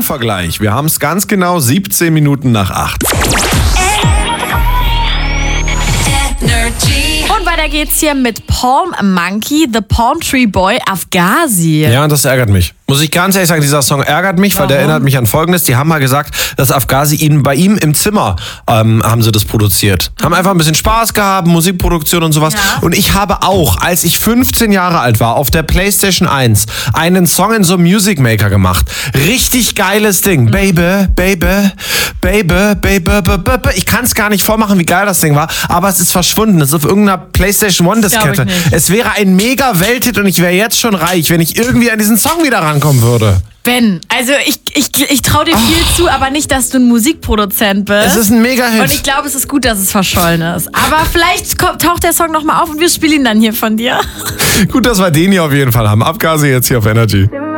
Punktvergleich. Wir haben es ganz genau 17 Minuten nach 8. Und weiter geht's hier mit Palm Monkey, The Palm Tree Boy, Afghazi. Ja, das ärgert mich. Muss ich ganz ehrlich sagen, dieser Song ärgert mich, weil der erinnert mich an Folgendes. Die haben mal gesagt, dass Afghazi bei ihm im Zimmer haben sie das produziert. Haben einfach ein bisschen Spaß gehabt, Musikproduktion und sowas. Ja. Und ich habe auch, als ich 15 Jahre alt war, auf der PlayStation 1 einen Song in so einem Music Maker gemacht. Richtig geiles Ding. Baby, baby, baby, baby, baby. Ich kann es gar nicht vormachen, wie geil das Ding war, aber es ist verschwunden. Es ist auf irgendeiner PlayStation 1 Diskette. Es wäre ein mega Welthit und ich wäre jetzt schon reich, wenn ich irgendwie an diesen Song wieder rankommen würde. Ben, also ich traue dir viel zu, aber nicht, dass du ein Musikproduzent bist. Es ist ein Mega-Hit. Und ich glaube, es ist gut, dass es verschollen ist. Aber vielleicht taucht der Song nochmal auf und wir spielen ihn dann hier von dir. Gut, dass wir den hier auf jeden Fall haben. Afghazi jetzt hier auf Energy.